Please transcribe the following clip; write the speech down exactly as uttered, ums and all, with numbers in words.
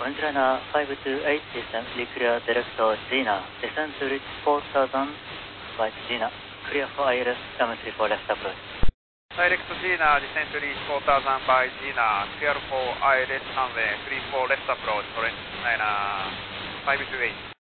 Windrana five two eight system, clear director Gina, descend to reach four thousand by Gina, clear for I L S seven three four left approach. Direct Gina, descend to reach four thousand by Gina, clear for I L S runway three four left approach, orange nine five two eight.